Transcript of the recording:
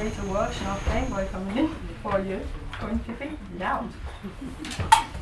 way to workshop Game Boy coming in for you. It's going to be loud.